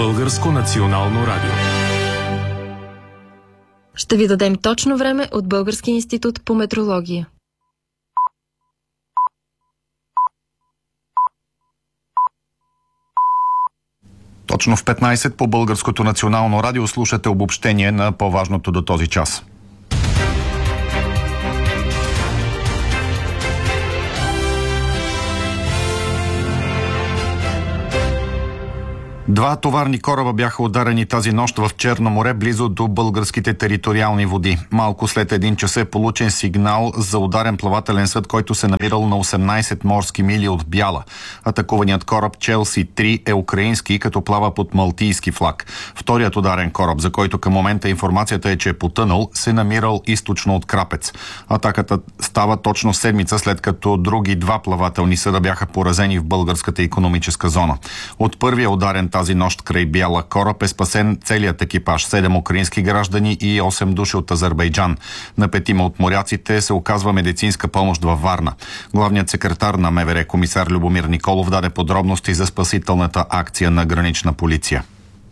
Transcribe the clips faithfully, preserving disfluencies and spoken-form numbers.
Българско национално радио. Ще ви дадем точно време от Българския институт по метрология. Точно в петнайсет по Българското национално радио слушате обобщение на по-важното до този час. Два товарни кораба бяха ударени тази нощ в Черно море, близо до българските териториални води. Малко след един час е получен сигнал за ударен плавателен съд, който се намирал на осемнайсет морски мили от Бяла. Атакуваният кораб Челси три е украински, като плава под малтийски флаг. Вторият ударен кораб, за който към момента информацията е, че е потънал, се намирал източно от Крапец. Атаката става точно седмица след като други два плавателни съда бяха поразени в българската икономическа зона. От първия ударен тази нощ край Бяла кораб е спасен целият екипаж, седем украински граждани и осем души от Азербайджан. На петима от моряците се оказва медицинска помощ във Варна. Главният секретар на МВР комисар Любомир Николов даде подробности за спасителната акция на Гранична полиция.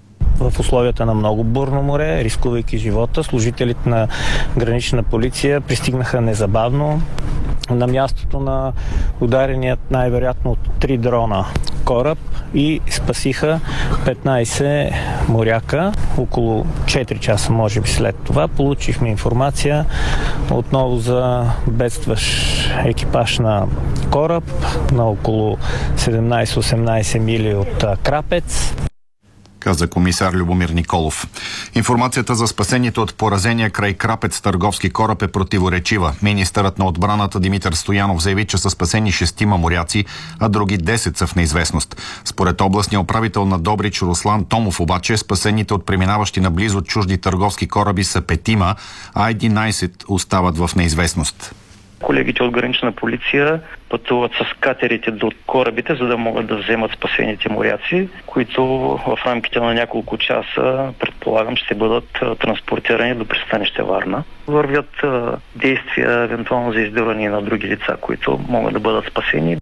В условията на много бурно море, рискувайки живота, служителите на Гранична полиция пристигнаха незабавно на мястото на удареният най-вероятно от три дрона кораб и спасиха петнайсет моряка. Около четири часа, може би след това, получихме информация отново за бедстващ екипаж на кораб на около седемнайсет-осемнайсет мили от Крапец, каза комисар Любомир Николов. Информацията за спасението от поразения край Крапец търговски кораб е противоречива. Министърът на отбраната Димитър Стоянов заяви, че са спасени шестима моряци, а други десет са в неизвестност. Според областния управител на Добрич Руслан Томов обаче, спасените от преминаващи наблизо чужди търговски кораби са петима, а единайсет остават в неизвестност. Колегите от Гранична полиция пътуват с катерите до корабите, за да могат да вземат спасените моряци, които в рамките на няколко часа, предполагам, ще бъдат транспортирани до пристанище Варна. Вървят действия, евентуално за издирване на други лица, които могат да бъдат спасени.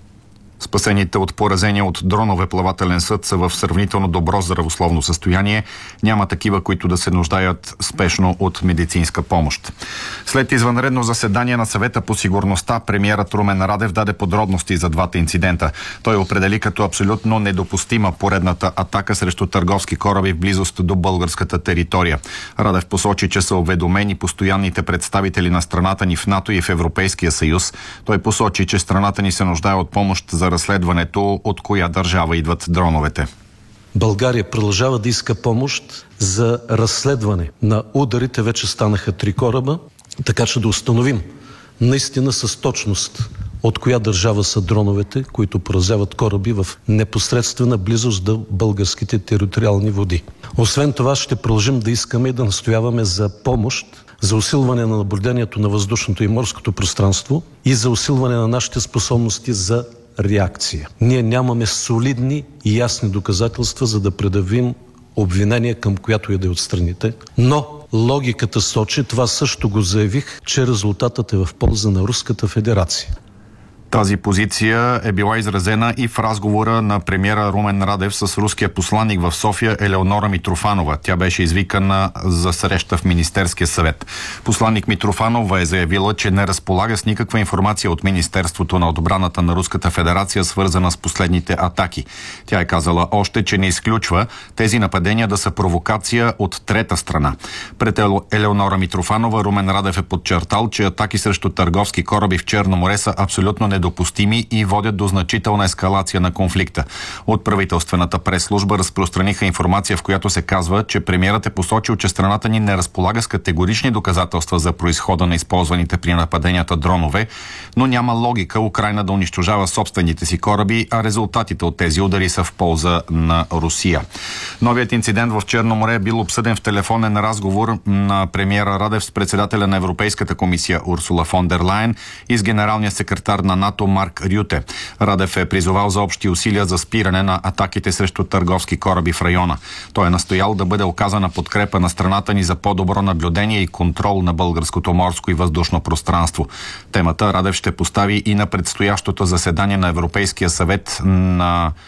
Спасените от поразения от дронове плавателен съд са в сравнително добро здравословно състояние. Няма такива, които да се нуждаят спешно от медицинска помощ. След извънредно заседание на Съвета по сигурността, премиерът Румен Радев даде подробности за двата инцидента. Той определи като абсолютно недопустима поредната атака срещу търговски кораби в близост до българската територия. Радев посочи, че са уведомени постоянните представители на страната ни в НАТО и в Европейския съюз. Той посочи, че страната ни се нуждае от помощ за разследването от коя държава идват дроновете. България продължава да иска помощ за разследване на ударите. Вече станаха три кораба, така че да установим наистина с точност от коя държава са дроновете, които поразяват кораби в непосредствена близост до българските териториални води. Освен това ще продължим да искаме и да настояваме за помощ за усилване на наблюдението на въздушното и морското пространство и за усилване на нашите способности за реакция. Ние нямаме солидни и ясни доказателства, за да предявим обвинение към която и да е от страните, но логиката сочи, това също го заявих, че резултатът е в полза на Руската федерация. Тази позиция е била изразена и в разговора на премиера Румен Радев с руския посланник в София Елеонора Митрофанова. Тя беше извикана за среща в Министерския съвет. Посланник Митрофанова е заявила, че не разполага с никаква информация от Министерството на отбраната на Руската федерация, свързана с последните атаки. Тя е казала още, че не изключва тези нападения да са провокация от трета страна. Пред Елеонора Митрофанова Румен Радев е подчертал, че атаки срещу търговски кораби в Черно море са абсолютно недопустими допустими и водят до значителна ескалация на конфликта. От правителствената прес-служба разпространиха информация, в която се казва, че премиерът е посочил, че страната ни не разполага с категорични доказателства за произхода на използваните при нападенията дронове, но няма логика Украйна да унищожава собствените си кораби, а резултатите от тези удари са в полза на Русия. Новият инцидент в Черно море е бил обсъден в телефонен разговор на премиера Радев с председателя на Европейската комисия Урсула фон дер Лайен и с генералния секретар на НАТО Марк Рюте. Радев е призовал за общи усилия за спиране на атаките срещу търговски кораби в района. Той е настоял да бъде оказана подкрепа на страната ни за по-добро наблюдение и контрол на българското морско и въздушно пространство. Темата Радев ще постави и на предстоящото заседание на Европейския съвет на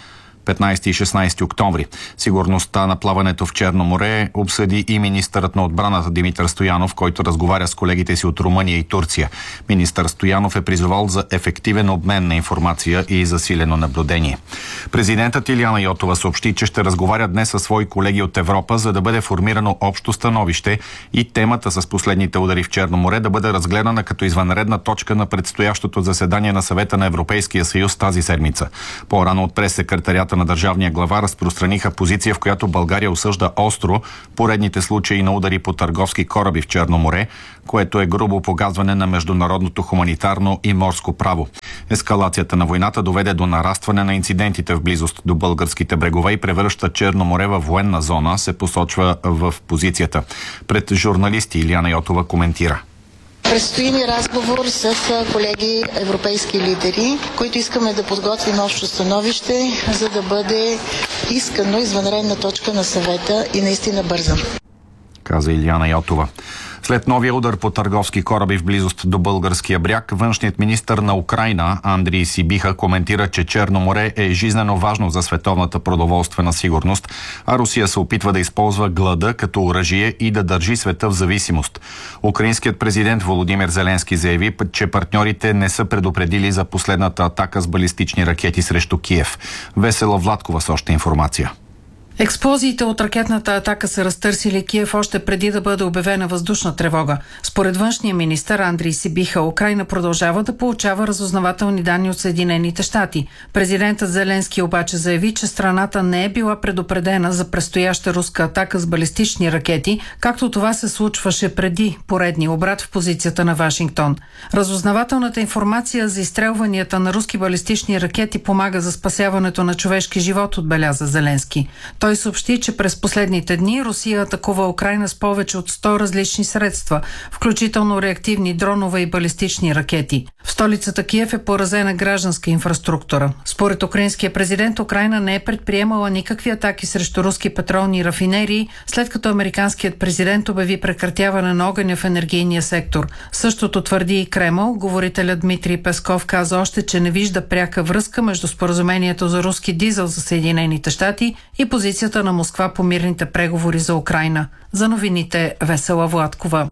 петнайсети и шестнайсети октомври. Сигурността на плаването в Черно море обсъди и министърът на отбраната Димитър Стоянов, който разговаря с колегите си от Румъния и Турция. Министър Стоянов е призовал за ефективен обмен на информация и засилено наблюдение. Президентът Илияна Йотова съобщи, че ще разговаря днес със свои колеги от Европа, за да бъде формирано общо становище и темата с последните удари в Черно море да бъде разгледана като извънредна точка на предстоящото заседание на Съвета на Европейския съюз тази седмица. По-рано от прес-секретарията на държавния глава разпространиха позиция, в която България осъжда остро поредните случаи на удари по търговски кораби в Черно море, което е грубо погазване на международното хуманитарно и морско право. Ескалацията на войната доведе до нарастване на инцидентите в близост до българските брегове и превръща Черно море във военна зона, се посочва в позицията. Пред журналисти Илияна Йотова коментира. Предстои ни разговор с колеги европейски лидери, които искаме да подготвим общо становище, за да бъде искано извънредна точка на съвета и наистина бърза. Каза Илияна Йотова. След новия удар по търговски кораби в близост до българския бряг, външният министър на Украйна Андрий Сибиха коментира, че Черно море е жизнено важно за световната продоволствена сигурност, а Русия се опитва да използва глада като оръжие и да държи света в зависимост. Украинският президент Володимир Зеленски заяви, че партньорите не са предупредили за последната атака с балистични ракети срещу Киев. Весела Владкова с още информация. Експлозиите от ракетната атака са разтърсили Киев още преди да бъде обявена въздушна тревога. Според външния министър Андрий Сибиха, Украйна продължава да получава разузнавателни данни от Съединените щати. Президентът Зеленски обаче заяви, че страната не е била предупредена за предстояща руска атака с балистични ракети, както това се случваше преди поредния обрат в позицията на Вашингтон. Разузнавателната информация за изстрелванията на руски балистични ракети помага за спасяването на човешки живот, отбеляза Зеленски. Той съобщи, че през последните дни Русия атакува Украйна с повече от сто различни средства, включително реактивни дронове и балистични ракети. В столицата Киев е поразена гражданска инфраструктура. Според украинския президент, Украйна не е предприемала никакви атаки срещу руски петролни рафинерии, след като американският президент обяви прекратяване на огъня в енергийния сектор. Същото твърди и Кремъл. Говорителят Дмитрий Песков каза още, че не вижда пряка връзка между споразумението за руски дизел за Съединените щати и позицията на Москва по мирните преговори за Украйна. За новините Весела Владкова.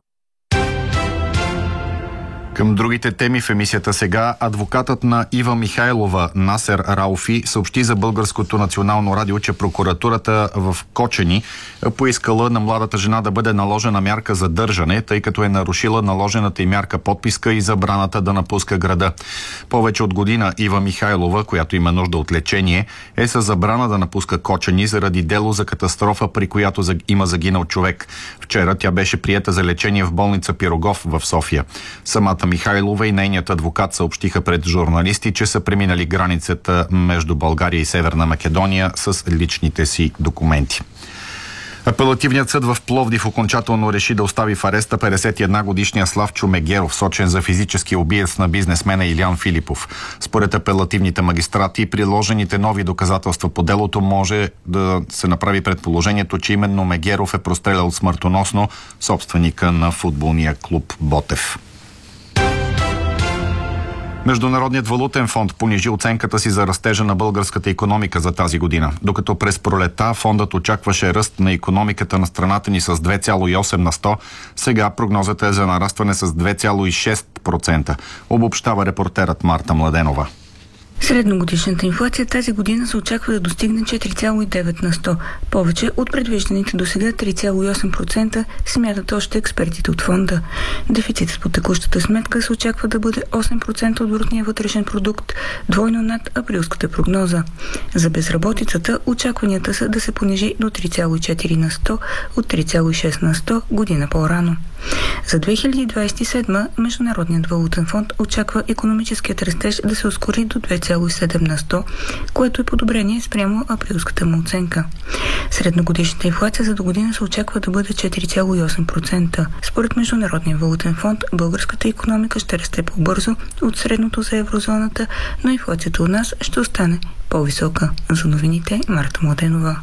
Към другите теми в емисията сега, адвокатът на Ива Михайлова Насер Рауфи съобщи за Българското национално радио, че прокуратурата в Кочени поискала на младата жена да бъде наложена мярка задържане, тъй като е нарушила наложената й мярка подписка и забраната да напуска града. Повече от година Ива Михайлова, която има нужда от лечение, е със забрана да напуска Кочени заради дело за катастрофа, при която има загинал човек. Вчера тя беше приета за лечение в болница Пирогов в София. Самата Михайлова и нейният адвокат съобщиха пред журналисти, че са преминали границата между България и Северна Македония с личните си документи. Апелативният съд в Пловдив окончателно реши да остави в ареста петдесет и една годишния Славчо Мегеров, сочен за физически убиец на бизнесмена Илиян Филипов. Според апелативните магистрати и приложените нови доказателства по делото може да се направи предположението, че именно Мегеров е прострелял смъртоносно собственика на футболния клуб Ботев. Международният валутен фонд понижи оценката си за растежа на българската икономика за тази година. Докато през пролета фондът очакваше ръст на икономиката на страната ни с две цяло и осем на сто, сега прогнозата е за нарастване с две цяло и шест процента, обобщава репортерът Марта Младенова. Средногодишната инфлация тази година се очаква да достигне четири цяло и девет на сто. Повече от предвижданите до сега три цяло и осем процента, смятат още експертите от фонда. Дефицитът по текущата сметка се очаква да бъде осем процента от брутния вътрешен продукт, двойно над априлската прогноза. За безработицата очакванията са да се понижи до три цяло и четири на сто от три цяло и шест на сто година по-рано. За две хиляди двадесет и седма Международният валутен фонд очаква икономическият растеж да се ускори до две цяло и седем на сто, което е подобрение спрямо априлската му оценка. Средногодишната инфлация за до година се очаква да бъде четири цяло и осем процента. Според Международния валутен фонд, българската икономика ще расте по-бързо от средното за еврозоната, но инфлацията у нас ще остане по-висока. За новините Марта Младенова.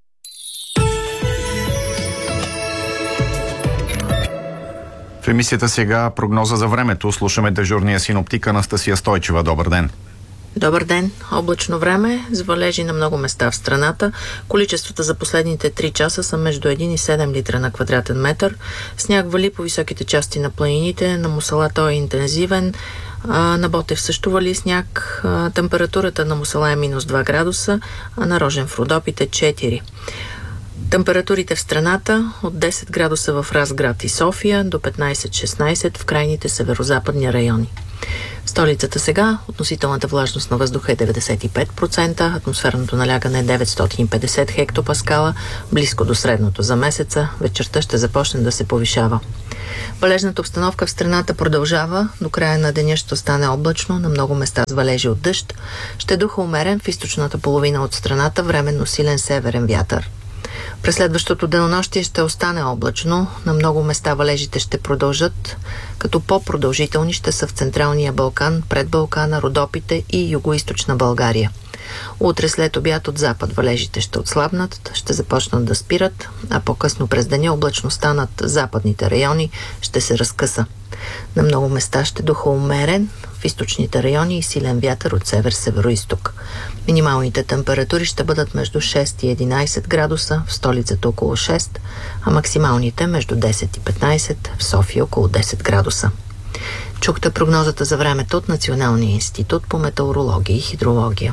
В емисията сега прогноза за времето. Слушаме дежурния синоптик Анастасия Стойчева. Добър ден! Добър ден! Облачно време с валежи на много места в страната. Количествата за последните три часа са между един и седем литра на квадратен метър. Сняг вали по високите части на планините. На Мусала той е интензивен. А, на Ботев също вали сняг. А, температурата на Мусала е минус два градуса, а на Рожен в Родопите четири. Температурите в страната от десет градуса в Разград и София до петнайсет-шестнайсет в крайните северозападни райони. В столицата сега относителната влажност на въздуха е деветдесет и пет процента, атмосферното налягане е деветстотин и петдесет хектопаскала, близко до средното за месеца. Вечерта ще започне да се повишава. Валежната обстановка в страната продължава. До края на деня ще стане облачно, на много места с валежи от дъжд. Ще духа умерен в източната половина от страната, временно силен северен вятър. През следващото денонощие ще остане облачно. На много места валежите ще продължат, като по-продължителни ще са в Централния Балкан, пред Балкана, Родопите и Югоизточна България. Утре след обяд от запад валежите ще отслабнат, ще започнат да спират, а по-късно през деня облачността над западните райони ще се разкъса. На много места ще духа умерен, в източните райони и силен вятър от север-североизток. Минималните температури ще бъдат между шест и единайсет градуса, в столицата около шест, а максималните между десет и петнайсет, в София около десет градуса. Чухте прогнозата за времето от Националния институт по метеорология и хидрология.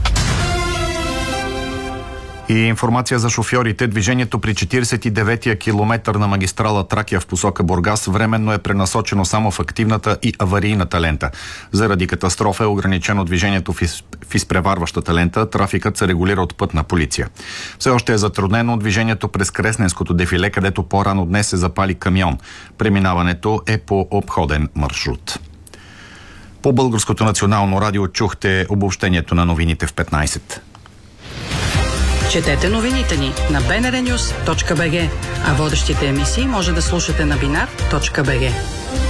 И информация за шофьорите. Движението при четирийсет и деветия километър на магистрала Тракия в посока Бургас временно е пренасочено само в активната и аварийната лента. Заради катастрофа е ограничено движението в, из... в изпреварващата лента. Трафикът се регулира от пътна полиция. Все още е затруднено движението през Кресненското дефиле, където по-рано днес се запали камион. Преминаването е по обходен маршрут. По Българското национално радио чухте обобщението на новините в петнайсет. Четете новините ни на би ен ар нюс точка би джи, а водещите емисии може да слушате на бинар точка би джи.